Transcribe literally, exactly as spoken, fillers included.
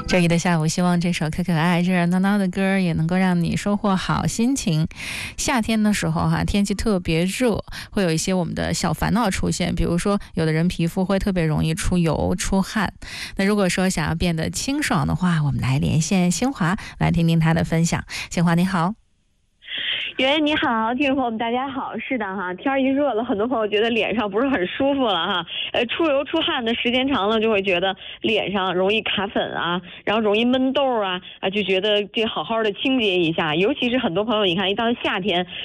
周一的下午，希望这首可可爱热热闹闹的歌也能够让你收获好心情。夏天的时候哈、啊，天气特别热，会有一些我们的小烦恼出现，比如说有的人皮肤会特别容易出油出汗。那如果说想要变得清爽的话，我们来连线新华，来听听他的分享。新华你好。 袁你好，听众朋友们大家好。是的哈，天一热了，很多朋友觉得脸上不是很舒服了哈，呃，出油出汗的时间长了，就会觉得脸上容易卡粉啊，然后容易闷痘啊，啊，就觉得这好好的清洁一下。尤其是很多朋友，你看一到夏天